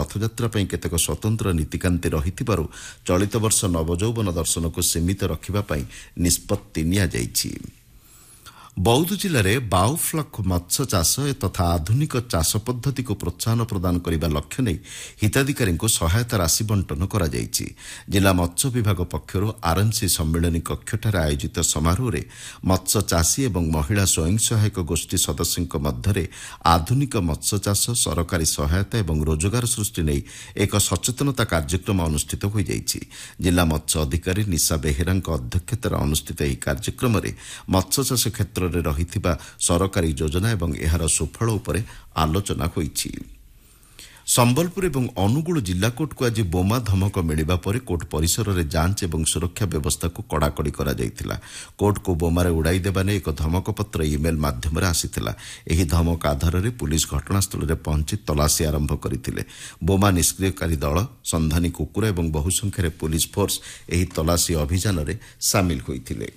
रथयात्रा ପାଇଁ କେତେକ ସ୍ୱତନ୍ତ୍ର ନୀତିକାନ୍ତି ରହିଥିବାରୁ ଚଳିତ ବର୍ଷ ନବଯୌବନ ଦର୍ଶନକୁ ସୀମିତ ରଖିବା ପାଇଁ ନିଷ୍ପତ୍ତି ନିଆଯାଇଛି। ବୌଦ୍ଧ ଜିଲ୍ଲାରେ ବାଓଫ୍ଲକ୍ ମତ୍ସ୍ୟ ଚାଷ ତଥା ଆଧୁନିକ ଚାଷ ପଦ୍ଧତିକୁ ପ୍ରୋତ୍ସାହନ ପ୍ରଦାନ କରିବା ଲକ୍ଷ୍ୟ ନେଇ ହିତାଧିକାରୀଙ୍କୁ ସହାୟତା ରାଶି ବଣ୍ଟନ କରାଯାଇଛି। ଜିଲ୍ଲା ମତ୍ସ୍ୟ ବିଭାଗ ପକ୍ଷରୁ ଆର୍ଏମ୍ସି ସମ୍ମିଳନୀ କକ୍ଷଠାରେ ଆୟୋଜିତ ସମାରୋହରେ ମତ୍ସ୍ୟ ଚାଷୀ ଏବଂ ମହିଳା ସ୍ୱୟଂ ସହାୟକ ଗୋଷ୍ଠୀ ସଦସ୍ୟଙ୍କ ମଧ୍ୟରେ ଆଧୁନିକ ମତ୍ସ୍ୟ ଚାଷ ସରକାରୀ ସହାୟତା ଏବଂ ରୋଜଗାର ସୃଷ୍ଟି ନେଇ ଏକ ସଚେତନତା କାର୍ଯ୍ୟକ୍ରମ ଅନୁଷ୍ଠିତ ହୋଇଯାଇଛି। ଜିଲ୍ଲା ମତ୍ସ୍ୟ ଅଧିକାରୀ ନିଶା ବେହେରାଙ୍କ ଅଧ୍ୟକ୍ଷତାରେ ଅନୁଷ୍ଠିତ ଏହି କାର୍ଯ୍ୟକ୍ରମରେ ମତ୍ସ୍ୟ ଚାଷ କ୍ଷେତ୍ରରେ ରହିଥିବା ସରକାରୀ ଯୋଜନା ଏବଂ ଏହାର ସୁଫଳ ଉପରେ ଆଲୋଚନା ହୋଇଛି। ସମ୍ବଲପୁର ଏବଂ ଅନୁଗୁଳ ଜିଲ୍ଲା କୋର୍ଟକୁ ଆଜି ବୋମା ଧମକ ମିଳିବା ପରେ କୋର୍ଟ ପରିସରରେ ଯାଞ୍ଚ ଏବଂ ସୁରକ୍ଷା ବ୍ୟବସ୍ଥାକୁ କଡ଼ାକଡ଼ି କରାଯାଇଥିଲା। କୋର୍ଟକୁ ବୋମାରେ ଉଡ଼ାଇ ଦେବା ନେଇ ଏକ ଧମକପତ୍ର ଇମେଲ୍ ମାଧ୍ୟମରେ ଆସିଥିଲା। ଏହି ଧମକ ଆଧାରରେ ପୁଲିସ୍ ଘଟଣାସ୍ଥଳରେ ପହଞ୍ଚି ତଲାସି ଆରମ୍ଭ କରିଥିଲେ। ବୋମା ନିଷ୍କ୍ରିୟକାରୀ ଦଳ, ସନ୍ଧାନୀ କୁକୁର ଏବଂ ବହୁ ସଂଖ୍ୟାରେ ପୁଲିସ୍ ଫୋର୍ସ ଏହି ତଲାସି ଅଭିଯାନରେ ସାମିଲ ହୋଇଥିଲେ।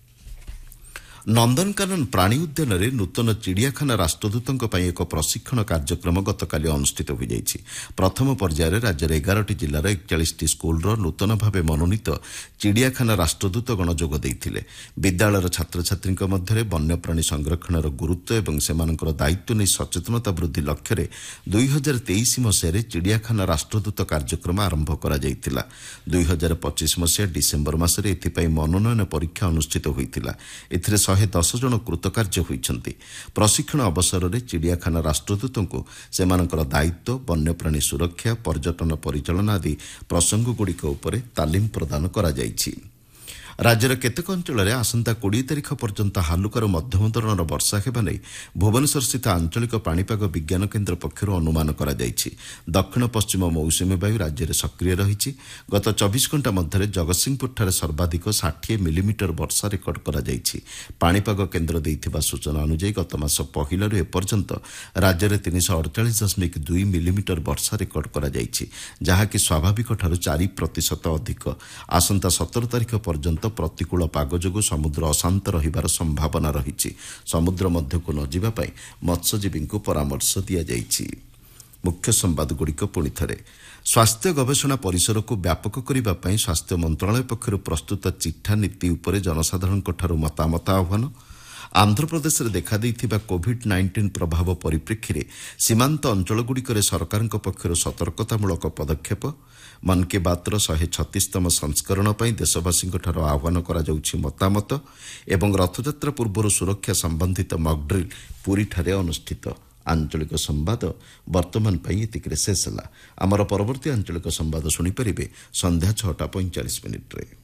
ନନ୍ଦନକାନନ ପ୍ରାଣୀ ଉଦ୍ୟାନରେ ନୂତନ ଚିଡ଼ିଆଖାନା ରାଷ୍ଟ୍ରଦୂତଙ୍କ ପାଇଁ ଏକ ପ୍ରଶିକ୍ଷଣ କାର୍ଯ୍ୟକ୍ରମ ଗତକାଲି ଅନୁଷ୍ଠିତ ହୋଇଯାଇଛି। ପ୍ରଥମ ପର୍ଯ୍ୟାୟରେ ରାଜ୍ୟର 11ଟି ଜିଲ୍ଲାର 41ଟି ସ୍କୁଲର ନୂତନ ଭାବେ ମନୋନୀତ ଚିଡ଼ିଆଖାନା ରାଷ୍ଟ୍ରଦୂତଗଣ ଯୋଗ ଦେଇଥିଲେ। ବିଦ୍ୟାଳୟର ଛାତ୍ରଛାତ୍ରୀଙ୍କ ମଧ୍ୟରେ ବନ୍ୟପ୍ରାଣୀ ସଂରକ୍ଷଣର ଗୁରୁତ୍ୱ ଏବଂ ସେମାନଙ୍କର ଦାୟିତ୍ୱ ନେଇ ସଚେତନତା ବୃଦ୍ଧି ଲକ୍ଷ୍ୟରେ 2023 ମସିହାରେ ଚିଡ଼ିଆଖାନା ରାଷ୍ଟ୍ରଦୂତ କାର୍ଯ୍ୟକ୍ରମ ଆରମ୍ଭ କରାଯାଇଥିଲା। 2025 ମସିହା ଡିସେମ୍ବର ମାସରେ ଏଥିପାଇଁ ମନୋନୟନ ପରୀକ୍ଷା ଅନୁଷ୍ଠିତ ହୋଇଥିଲା। ଏଥିରେ 110 ଜଣ କୃତକାର୍ଯ୍ୟ ହୋଇଛନ୍ତି। ପ୍ରଶିକ୍ଷଣ ଅବସରରେ ଚିଡ଼ିଆଖାନା ରାଷ୍ଟ୍ରଦୂତଙ୍କୁ ସେମାନଙ୍କର ଦାୟିତ୍ୱ, ବନ୍ୟପ୍ରାଣୀ ସୁରକ୍ଷା, ପର୍ଯ୍ୟଟନ ପରିଚାଳନା ଆଦି ପ୍ରସଙ୍ଗଗୁଡ଼ିକ ଉପରେ ତାଲିମ ପ୍ରଦାନ କରାଯାଇଛି। ରାଜ୍ୟର କେତେକ ଅଞ୍ଚଳରେ ଆସନ୍ତା 20 ତାରିଖ ପର୍ଯ୍ୟନ୍ତ ହାଲୁକାରୁ ମଧ୍ୟମ ଧରଣର ବର୍ଷା ହେବା ନେଇ ଭୁବନେଶ୍ୱରସ୍ଥିତ ଆଞ୍ଚଳିକ ପାଣିପାଗ ବିଜ୍ଞାନ କେନ୍ଦ୍ର ପକ୍ଷରୁ ଅନୁମାନ କରାଯାଇଛି। ଦକ୍ଷିଣ ପଶ୍ଚିମ ମୌସୁମୀ ବାୟୁ ରାଜ୍ୟରେ ସକ୍ରିୟ ରହିଛି। ଗତ 24 ଘଣ୍ଟା ମଧ୍ୟରେ ଜଗତସିଂହପୁରଠାରେ ସର୍ବାଧିକ 60 ମିଲିମିଟର ବର୍ଷା ରେକର୍ଡ କରାଯାଇଛି। ପାଣିପାଗ କେନ୍ଦ୍ର ଦେଇଥିବା ସୂଚନା ଅନୁଯାୟୀ ଗତ ମାସ ପହିଲାରୁ ଏପର୍ଯ୍ୟନ୍ତ ରାଜ୍ୟରେ 348.2 ମିଲିମିଟର ବର୍ଷା ରେକର୍ଡ କରାଯାଇଛି, ଯାହାକି ସ୍ୱାଭାବିକଠାରୁ 4% ଅଧିକ। ଆସନ୍ତା 17 ତାରିଖ ପର୍ଯ୍ୟନ୍ତ ପ୍ରତିକୂଳ ପାଗ ଯୋଗୁଁ ସମୁଦ୍ର ଅଶାନ୍ତ ରହିବାର ସମ୍ଭାବନା ରହିଛି। ସମୁଦ୍ର ମଧ୍ୟକୁ ନ ଯିବା ପାଇଁ ମତ୍ସ୍ୟଜୀବୀଙ୍କୁ ପରାମର୍ଶ ଦିଆଯାଇଛି। ମୁଖ୍ୟ ସମ୍ବାଦଗୁଡ଼ିକ ପୁଣିଥରେ। ସ୍ୱାସ୍ଥ୍ୟ ଗବେଷଣା ପରିସରକୁ ବ୍ୟାପକ କରିବା ପାଇଁ ସ୍ୱାସ୍ଥ୍ୟ ମନ୍ତ୍ରଣାଳୟ ପକ୍ଷରୁ ପ୍ରସ୍ତୁତ ଚିଠା ନୀତି ଉପରେ ଜନସାଧାରଣଙ୍କଠାରୁ ମତାମତ ଆହ୍ୱାନ। ଆନ୍ଧ୍ରପ୍ରଦେଶରେ ଦେଖାଦେଇଥିବା କୋଭିଡ୍-19 ପ୍ରଭାବ ପରିପ୍ରେକ୍ଷୀରେ ସୀମାନ୍ତ ଅଞ୍ଚଳଗୁଡ଼ିକରେ ସରକାରଙ୍କ ପକ୍ଷରୁ ସତର୍କତାମୂଳକ ପଦକ୍ଷେପ। ମନ୍ କି ବାତ୍ର 136ତମ ସଂସ୍କରଣ ପାଇଁ ଦେଶବାସୀଙ୍କଠାରୁ ଆହ୍ୱାନ କରାଯାଉଛି ମତାମତ ଏବଂ ରଥଯାତ୍ରା ପୂର୍ବରୁ ସୁରକ୍ଷା ସମ୍ବନ୍ଧିତ ମକ୍ଡ୍ରିଲ୍ ପୁରୀଠାରେ ଅନୁଷ୍ଠିତ। ଆଞ୍ଚଳିକ ସମ୍ବାଦ ବର୍ତ୍ତମାନ ପାଇଁ ଏତିକିରେ ଶେଷ ହେଲା। ଆମର ପରବର୍ତ୍ତୀ ଆଞ୍ଚଳିକ ସମ୍ବାଦ ଶୁଣିପାରିବେ ସନ୍ଧ୍ୟା 6:45